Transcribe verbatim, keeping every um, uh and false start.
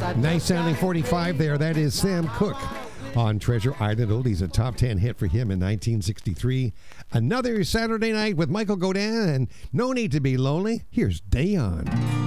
Nice sounding forty-five there. That is Sam Cooke on Treasure Island Oldies, a top ten hit for him in nineteen sixty-three. Another Saturday night with Michael Godin, and no need to be lonely. Here's Day On.